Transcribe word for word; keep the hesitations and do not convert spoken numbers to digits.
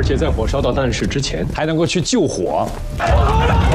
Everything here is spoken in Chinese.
且在火烧到蛋室之前还能够去救火。